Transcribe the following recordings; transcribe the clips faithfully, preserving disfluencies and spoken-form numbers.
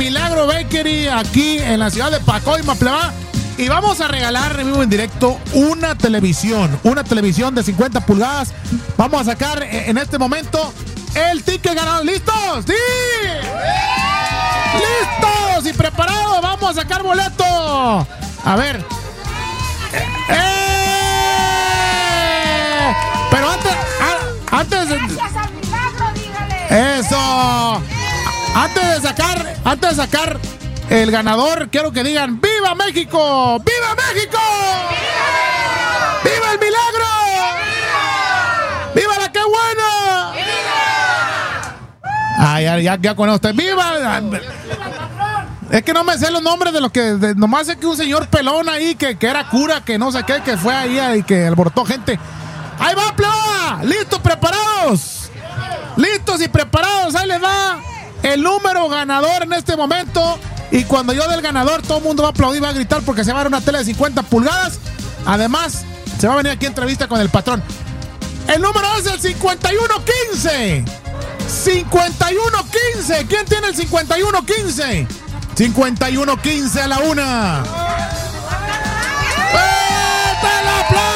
Milagro Bakery aquí en la ciudad de Pacoima, pleba. Y vamos a regalar en vivo en directo una televisión, una televisión de cincuenta pulgadas. Vamos a sacar en este momento el ticket ganador. ¿Listos? ¡Sí! ¡Listos! Y preparados, vamos a sacar boleto. A ver. ¡Eh! Pero antes, a, antes de... Gracias al milagro, dígale. Eso. Antes de sacar, antes de sacar el ganador, quiero que digan ¡Viva México! ¡Viva México! ¡Viva, ¡Viva el milagro! ¡Viva, ¡Viva la que buena! ¡Viva! Ah, ya, ya, ya con usted. ¡Viva! Es que no me sé los nombres de los que... De, nomás sé que un señor pelón ahí que, que era cura, que no sé qué, que fue ahí y que alborotó gente. ¡Ahí va, pleba! ¡Listos, preparados! ¡Listos y preparados! ¡Ahí les va el número ganador en este momento! Y cuando yo dé el ganador, todo el mundo va a aplaudir, va a gritar porque se va a dar una tele de cincuenta pulgadas. Además, se va a venir aquí a entrevista con el patrón. El número es el cincuenta y uno quince. cincuenta y uno quince. ¿Quién tiene el cincuenta y uno quince? cincuenta y uno quince a la una. ¡Fuerte el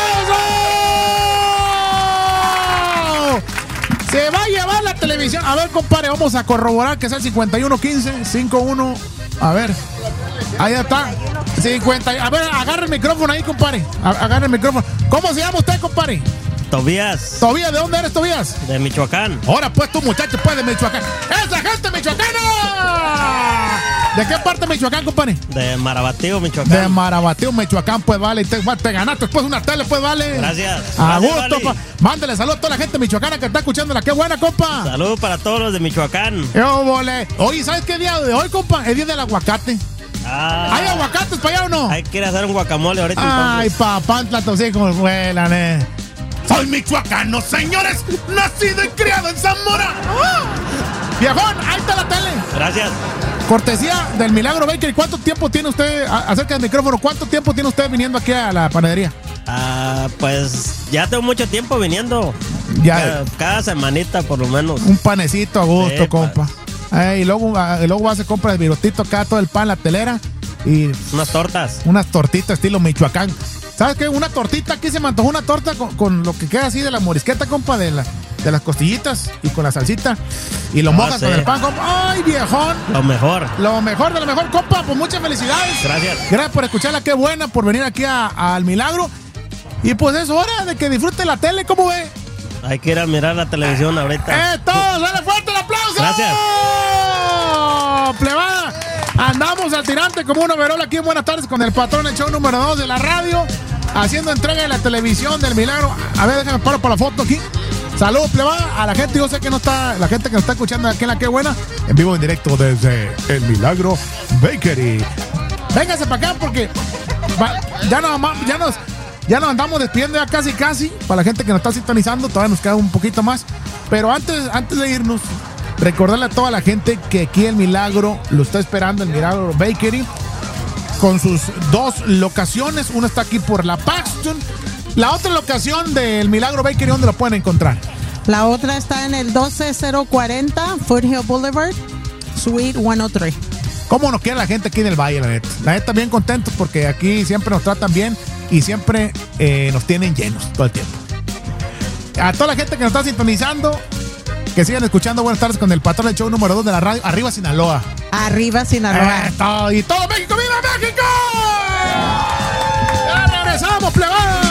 aplauso! Se va a llevar la televisión. A ver, compadre, vamos a corroborar que sea el cincuenta y uno quince. cincuenta y uno. A ver. Ahí está. cincuenta. A ver, agarra el micrófono ahí, compadre. Agarra el micrófono. ¿Cómo se llama usted, compadre? Tobías. Tobías, ¿de dónde eres, Tobías? De Michoacán. Ahora pues tú, muchacho, pues de Michoacán. ¡Esa gente michoacana! ¿De qué parte de Michoacán, compadre? De Marabatío, Michoacán. De Marabatío, Michoacán, pues vale. Te, te ganaste después una tele, pues vale. Gracias. A Gracias, gusto, vale. Mándale saludos a toda la gente michoacana que está escuchando la. ¡Qué buena, compa! Saludos para todos los de Michoacán. Yo, vole. Oye, ¿sabes qué día de hoy, compa? Es día del aguacate. Ah, ¿Hay aguacates para allá o no? hay que ir a hacer un guacamole ahorita. Ay, entonces. papá, tus hijos vuelan, eh. Soy michoacano, señores. Nacido y criado en Zamora. ¡Ah! Viejón, ahí está la tele. Gracias. Cortesía del Milagro Bakery. ¿Cuánto tiempo tiene usted, a- acerca del micrófono, cuánto tiempo tiene usted viniendo aquí a la panadería? Ah, pues ya tengo mucho tiempo viniendo. Ya. Cada, cada semanita por lo menos. Un panecito a gusto, Sí, compa. Eh, y luego, ah, y luego va a hacer compra de virotito acá, todo el pan, la telera y Unas tortas. unas tortitas estilo Michoacán. ¿Sabes qué? Una tortita, aquí se me antojó una torta con, con lo que queda así de la morisqueta, compa, de, la, de las costillitas y con la salsita. Y lo Ah, mojas sí. con el pan, compa. ¡Ay, viejón! Lo mejor. Lo mejor de lo mejor, compa. Pues muchas felicidades. Gracias. Gracias por escucharla, qué buena, por venir aquí a- al Milagro. Y pues es hora de que disfrute la tele, ¿cómo ve? Hay que ir a mirar la televisión ahorita. ¡Eh, todos! ¡Dale fuerte el aplauso! Gracias. ¡Plebada! Andamos al tirante como un overol aquí en Buenas Tardes con el patrón, el show número dos de la radio, haciendo entrega de la televisión del Milagro. A ver, déjame paro para la foto aquí. Saludos, plebada, a la gente, yo sé que no está, la gente que nos está escuchando aquí en La Qué Buena, en vivo, en directo desde el Milagro Bakery. Véngase para acá porque va- ya, no, ya nos... Ya nos andamos despidiendo ya casi casi. Para la gente que nos está sintonizando, todavía nos queda un poquito más. Pero antes, antes de irnos, recordarle a toda la gente que aquí el Milagro lo está esperando, el Milagro Bakery, con sus dos locaciones. Una está aquí por la Paxton. La otra locación del Milagro Bakery, ¿dónde lo pueden encontrar? La otra está en el doce cero cuarenta Foothill Boulevard, Suite ciento tres. ¿Cómo nos quiere la gente aquí en el Valle, la neta? La neta, bien contentos porque aquí siempre nos tratan bien y siempre eh, nos tienen llenos todo el tiempo. A toda la gente que nos está sintonizando, que sigan escuchando Buenas Tardes con el patrón del show número dos de la radio. Arriba Sinaloa. Arriba Sinaloa. Eh, todo- y todo México, ¡viva México!